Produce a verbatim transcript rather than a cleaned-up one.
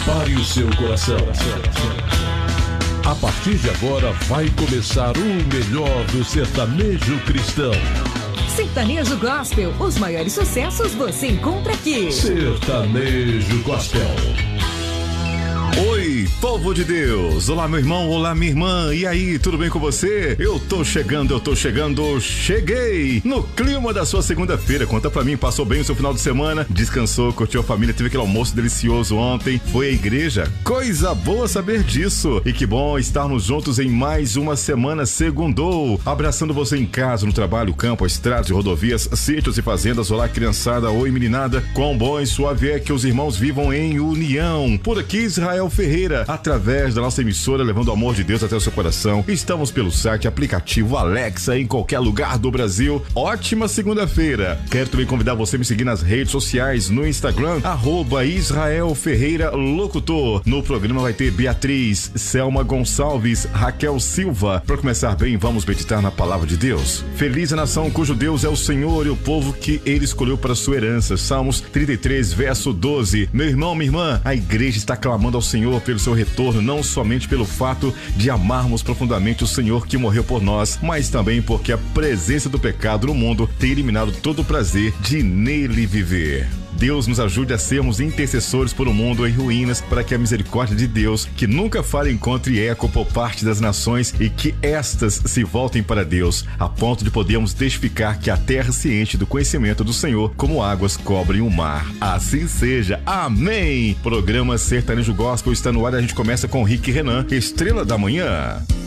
Prepare o seu coração. A partir de agora vai começar o melhor do sertanejo cristão. Sertanejo Gospel, os maiores sucessos você encontra aqui. Sertanejo Gospel. Oi, povo de Deus! Olá, meu irmão, olá, minha irmã, e aí, tudo bem com você? Eu tô chegando, eu tô chegando, cheguei! No clima da sua segunda-feira, conta pra mim, passou bem o seu final de semana? Descansou, curtiu a família, teve aquele almoço delicioso ontem, foi à igreja? Coisa boa saber disso! E que bom estarmos juntos em mais uma semana segundou, abraçando você em casa, no trabalho, campo, estradas e rodovias, sítios e fazendas. Olá, criançada, oi, meninada, quão bom e suave é que os irmãos vivam em união. Por aqui, Israel Ferreira, através da nossa emissora, levando o amor de Deus até o seu coração. Estamos pelo site, aplicativo Alexa, em qualquer lugar do Brasil. Ótima segunda-feira. Quero também convidar você a me seguir nas redes sociais, no Instagram, arroba Israel Ferreira Locutor. No programa vai ter Beatriz, Selma Gonçalves, Raquel Silva. Para começar bem, vamos meditar na palavra de Deus. Feliz a nação cujo Deus é o Senhor e o povo que ele escolheu para sua herança. Salmos trinta e três, verso doze. Meu irmão, minha irmã, a igreja está clamando ao Senhor pelo seu retorno, não somente pelo fato de amarmos profundamente o Senhor que morreu por nós, mas também porque a presença do pecado no mundo tem eliminado todo o prazer de nele viver. Deus nos ajude a sermos intercessores por um mundo em ruínas, para que a misericórdia de Deus, que nunca falha, encontre eco por parte das nações e que estas se voltem para Deus, a ponto de podermos testificar que a terra se enche do conhecimento do Senhor, como águas cobrem o mar. Assim seja. Amém! Programa Sertanejo Gospel está no ar. A gente começa com Rick Renan, Estrela da Manhã.